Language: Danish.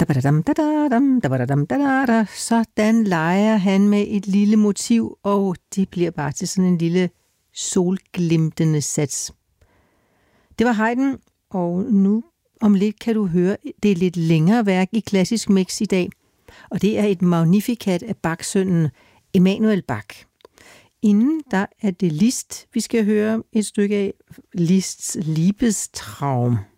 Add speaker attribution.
Speaker 1: Sådan leger han med et lille motiv, og det bliver bare til sådan en lille solglimtende sats. Det var Haydn, og nu om lidt kan du høre det lidt længere værk i klassisk mix i dag, og det er et Magnificat af Bach-sønnen Emanuel Bach. Inden der er det Liszt, vi skal høre et stykke af, Liszts Liebestraum.